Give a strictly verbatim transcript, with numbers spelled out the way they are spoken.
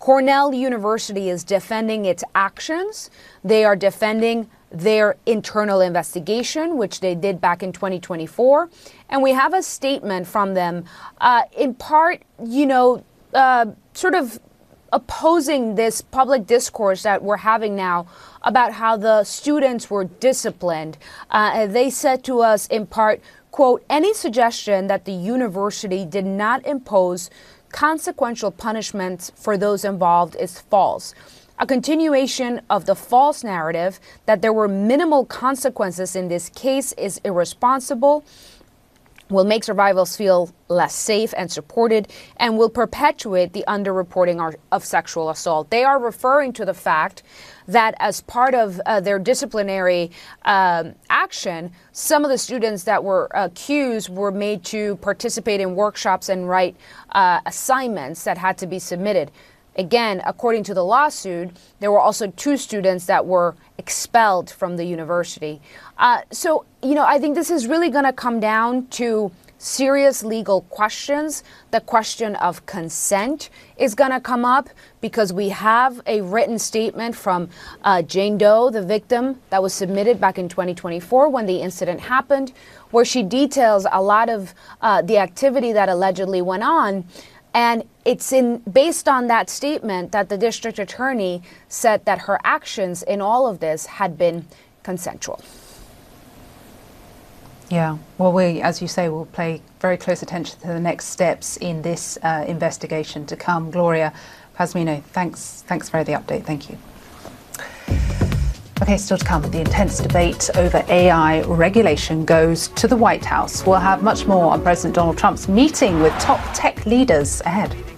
Cornell University is defending its actions. They are defending their internal investigation, which they did back in twenty twenty-four. And we have a statement from them, uh, in part, you know, uh, sort of opposing this public discourse that we're having now about how the students were disciplined. Uh, they said to us in part, quote, any suggestion that the university did not impose consequential punishments for those involved is false. A continuation of the false narrative that there were minimal consequences in this case is irresponsible, will make survivors feel less safe and supported, and will perpetuate the underreporting of sexual assault. They are referring to the fact that as part of uh, their disciplinary um, action, some of the students that were accused were made to participate in workshops and write uh, assignments that had to be submitted. Again, according to the lawsuit, there were also two students that were expelled from the university. Uh, so, you know, I think this is really going to come down to serious legal questions. The question of consent is going to come up because we have a written statement from uh, Jane Doe, the victim, that was submitted back in twenty twenty-four when the incident happened, where she details a lot of uh, the activity that allegedly went on. And it's in based on that statement that the district attorney said that her actions in all of this had been consensual. Yeah, well, we, as you say, will pay very close attention to the next steps in this uh, investigation to come. Gloria Pazmino, thanks, thanks for the update. Thank you. Okay, still to come, the intense debate over A I regulation goes to the White House. We'll have much more on President Donald Trump's meeting with top tech leaders ahead.